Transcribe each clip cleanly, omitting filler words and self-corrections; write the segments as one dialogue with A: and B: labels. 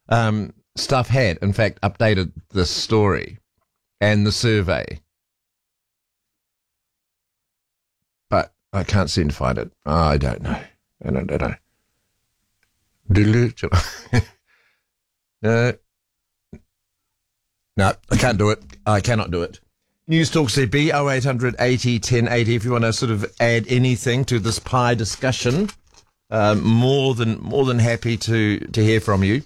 A: Stuff had, in fact, updated this story and the survey. But I can't seem to find it. I don't know. I don't know. No, I can't do it. I cannot do it. News Talk CB 0800 80 1080. If you want to sort of add anything to this pie discussion, more than happy to hear from you.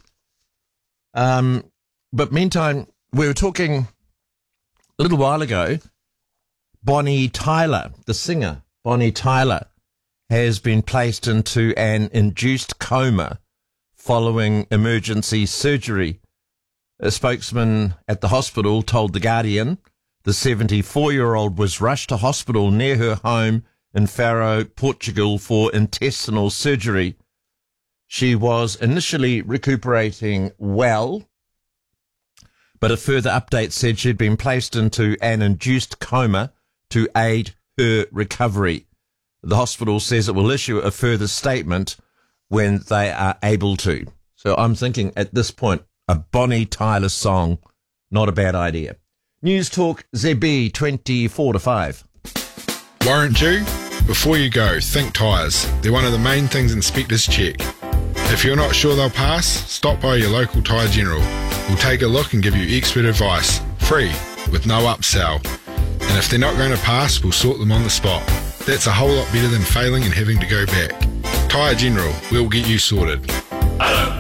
A: But meantime, we were talking a little while ago. Bonnie Tyler, the singer, Bonnie Tyler, has been placed into an induced coma following emergency surgery. A spokesman at the hospital told The Guardian the 74-year-old was rushed to hospital near her home in Faro, Portugal for intestinal surgery. She was initially recuperating well, but a further update said she'd been placed into an induced coma to aid her recovery. The hospital says it will issue a further statement when they are able to. So I'm thinking at this point, a Bonnie Tyler song, not a bad idea. News Talk ZB 24 to 5.
B: Warrant due? Before you go, think tyres. They're one of the main things inspectors check. If you're not sure they'll pass, stop by your local Tyre General. We'll take a look and give you expert advice, free, with no upsell. And if they're not going to pass, we'll sort them on the spot. That's a whole lot better than failing and having to go back. Tyre General, we'll get you sorted.